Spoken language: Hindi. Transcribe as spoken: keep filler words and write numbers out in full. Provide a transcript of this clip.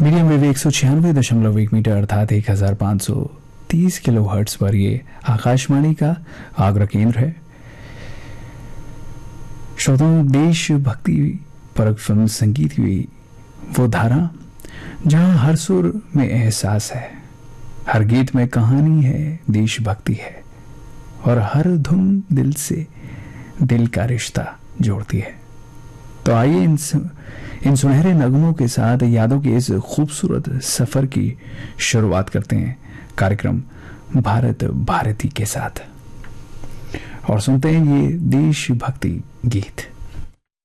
मीडियम वेव एक सौ छियानवे दशमलव एक मीटर अर्थात एक हजार पाँच सौ तीस किलो हर्ट्स पर ये आकाशवाणी का आगरा केंद्र है। श्रोताओं, देशभक्ति परक फिल्म संगीत की वो धारा जहां हर सुर में एहसास है, हर गीत में कहानी है, देशभक्ति है और हर धुन दिल से दिल का रिश्ता जोड़ती है। तो आइए इन इन सुनहरे नगमों के साथ यादों के इस खूबसूरत सफर की शुरुआत करते हैं कार्यक्रम भारत भारती के साथ और सुनते हैं ये देशभक्ति गीत।